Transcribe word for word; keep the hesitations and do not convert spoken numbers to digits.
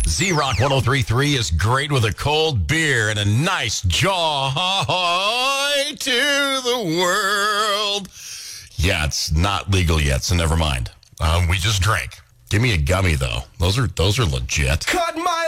Z-Rock ten thirty-three is great with a cold beer and a nice joy to the world. Yeah, it's not legal yet, so never mind. Um, we just drank. Give me a gummy, though. Those are those are legit. Cut my